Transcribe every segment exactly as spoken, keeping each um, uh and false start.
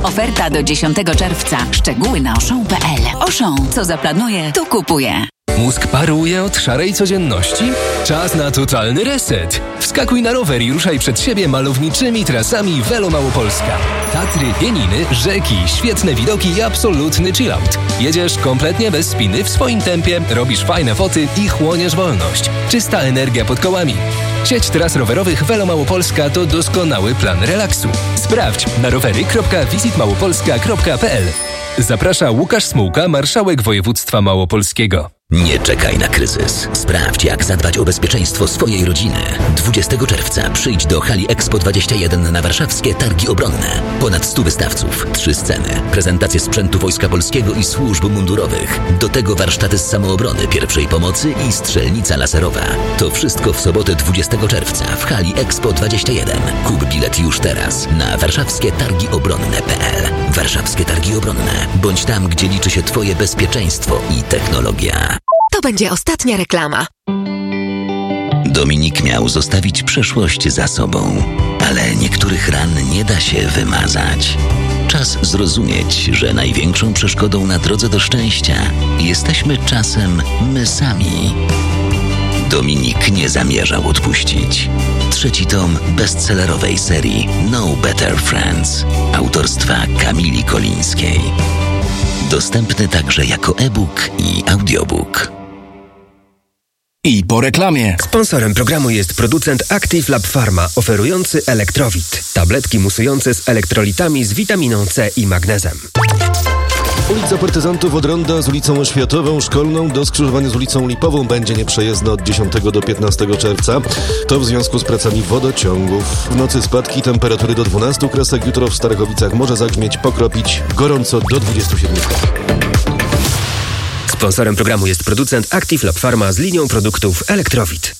Oferta do dziesiątego czerwca. Szczegóły na oszą kropka pe el. Oszą, co zaplanuje, to kupuje. Mózg paruje od szarej codzienności? Czas na totalny reset. Wskakuj na rower i ruszaj przed siebie malowniczymi trasami Velo Małopolska. Tatry, pieniny, rzeki, świetne widoki i absolutny chillout. Jedziesz kompletnie bez spiny w swoim tempie, robisz fajne foty i chłoniesz wolność. Czysta energia pod kołami. Sieć tras rowerowych Velo Małopolska to doskonały plan relaksu. Sprawdź na rowery kropka visit małopolska kropka pe el. Zaprasza Łukasz Smułka, marszałek województwa małopolskiego. Nie czekaj na kryzys. Sprawdź, jak zadbać o bezpieczeństwo swojej rodziny. dwudziestego czerwca przyjdź do hali Expo dwadzieścia jeden na warszawskie Targi Obronne. Ponad stu wystawców, trzy sceny, prezentacje sprzętu Wojska Polskiego i służb mundurowych. Do tego warsztaty z samoobrony, pierwszej pomocy i strzelnica laserowa. To wszystko w sobotę dwudziestego czerwca w hali Expo dwadzieścia jeden. Kup bilet już teraz na warszawskie targi obronne kropka pe el. Warszawskie Targi Obronne. Bądź tam, gdzie liczy się Twoje bezpieczeństwo i technologia. To będzie ostatnia reklama. Dominik miał zostawić przeszłość za sobą, ale niektórych ran nie da się wymazać. Czas zrozumieć, że największą przeszkodą na drodze do szczęścia jesteśmy czasem my sami. Dominik nie zamierzał odpuścić. Trzeci tom bestsellerowej serii No Better Friends autorstwa Kamili Kolińskiej. Dostępny także jako e-book i audiobook. I po reklamie. Sponsorem programu jest producent Active Lab Pharma, oferujący Elektrowit. Tabletki musujące z elektrolitami z witaminą C i magnezem. Ulica Partyzantów od ronda z ulicą Oświatową Szkolną do skrzyżowania z ulicą Lipową będzie nieprzejezdna od dziesiątego do piętnastego czerwca. To w związku z pracami wodociągów. W nocy spadki temperatury do dwunastu kresek. Jutro w Starachowicach może zagrzmieć, pokropić gorąco do dwudziestu siedmiu stopni. Sponsorem programu jest producent Active Lab Pharma z linią produktów Elektrowit.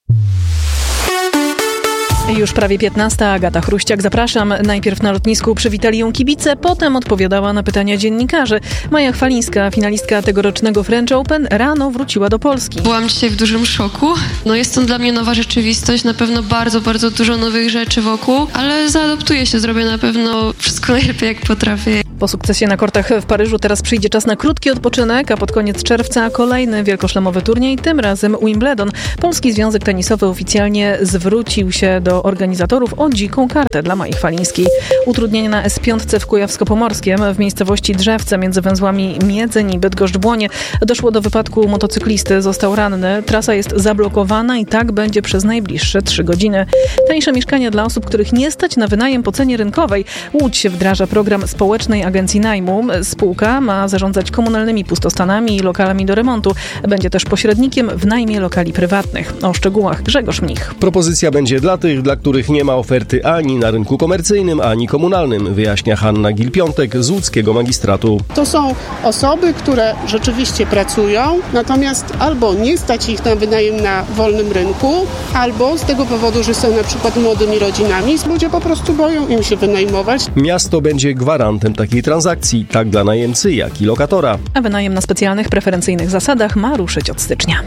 Już prawie piętnasta. Agata Chruściak, zapraszam. Najpierw na lotnisku przywitali ją kibice, potem odpowiadała na pytania dziennikarzy. Maja Chwalińska, finalistka tegorocznego French Open, rano wróciła do Polski. Byłam dzisiaj w dużym szoku. No jest to dla mnie nowa rzeczywistość, na pewno bardzo, bardzo dużo nowych rzeczy wokół, ale zaadaptuję się, zrobię na pewno wszystko najlepiej jak potrafię. Po sukcesie na kortach w Paryżu teraz przyjdzie czas na krótki odpoczynek, a pod koniec czerwca kolejny wielkoszlemowy turniej, tym razem Wimbledon. Polski Związek Tenisowy oficjalnie zwrócił się do organizatorów o dziką kartę dla Mai Chwalińskiej. Utrudnienie na es pięć w Kujawsko-Pomorskiem w miejscowości Drzewce między węzłami Miedzeń i Bydgoszcz-Błonie doszło do wypadku motocyklisty. Został ranny. Trasa jest zablokowana i tak będzie przez najbliższe trzy godziny. Tańsze mieszkania dla osób, których nie stać na wynajem po cenie rynkowej. Łódź wdraża program społecznej agencji najmu. Spółka ma zarządzać komunalnymi pustostanami i lokalami do remontu. Będzie też pośrednikiem w najmie lokali prywatnych. O szczegółach Grzegorz Mnich. Propozycja będzie dla tych, dla których nie ma oferty ani na rynku komercyjnym, ani komunalnym, wyjaśnia Hanna Gil-Piątek z łódzkiego magistratu. To są osoby, które rzeczywiście pracują, natomiast albo nie stać ich na wynajem na wolnym rynku, albo z tego powodu, że są na przykład młodymi rodzinami, ludzie po prostu boją im się wynajmować. Miasto będzie gwarantem takiej transakcji, tak dla najemcy, jak i lokatora. A wynajem na specjalnych, preferencyjnych zasadach ma ruszyć od stycznia.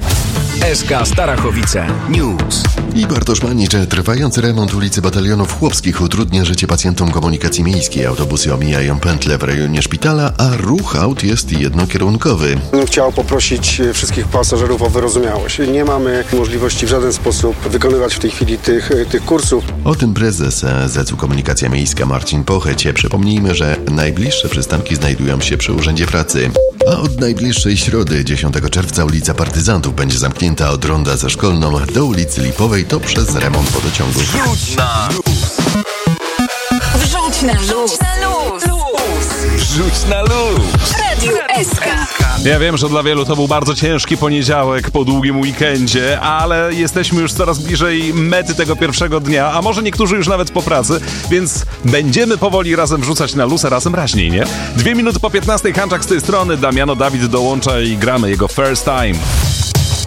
S K Starachowice News. I Bartosz Manicz. Trwający remont ulicy Batalionów Chłopskich utrudnia życie pacjentom komunikacji miejskiej. Autobusy omijają pętle w rejonie szpitala, a ruch aut jest jednokierunkowy. Chciał poprosić wszystkich pasażerów o wyrozumiałość. Nie mamy możliwości w żaden sposób wykonywać w tej chwili tych, tych kursów. O tym prezes zecu Komunikacja Miejska Marcin Pochecie. Przypomnijmy, że najbliższe przystanki znajdują się przy Urzędzie Pracy. A od najbliższej środy, dziesiątego czerwca, ulica Partyzantów będzie zamknięta od ronda ze Szkolną do ulicy Lipowej, to przez remont wodociągu. Wrzuć na luz! Wrzuć na luz! Wrzuć na luz! Radio S K. Ja wiem, że dla wielu to był bardzo ciężki poniedziałek po długim weekendzie, ale jesteśmy już coraz bliżej mety tego pierwszego dnia, a może niektórzy już nawet po pracy, więc będziemy powoli razem wrzucać na luz, a razem raźniej, nie? Dwie minuty po piętnastej, Hanczak z tej strony, Damiano Dawid dołącza i gramy jego First Time.